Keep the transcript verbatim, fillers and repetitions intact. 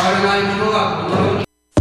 れないものがこのよう